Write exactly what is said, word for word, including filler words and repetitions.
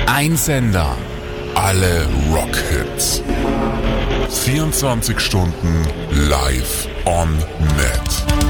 Ein Sender, alle Rockhits. vierundzwanzig Stunden live on net.